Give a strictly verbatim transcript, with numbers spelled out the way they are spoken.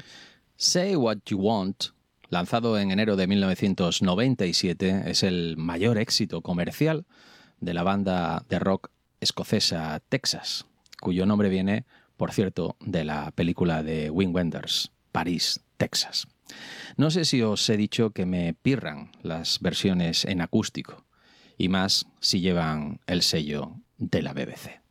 Say What You Want, lanzado en enero de mil novecientos noventa y siete, es el mayor éxito comercial de la banda de rock escocesa Texas, cuyo nombre viene, por cierto, de la película de Wim Wenders, París, Texas. No sé si os he dicho que me pirran las versiones en acústico, y más si llevan el sello de la B B C.